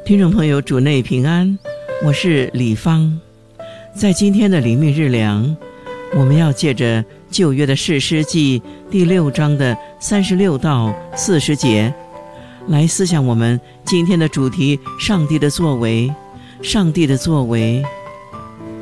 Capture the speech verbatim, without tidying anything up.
听众朋友，主内平安，我是李芳。在今天的灵命日粮，我们要借着旧约的士师记第六章的三十六到四十节来思想我们今天的主题：上帝的作为。上帝的作为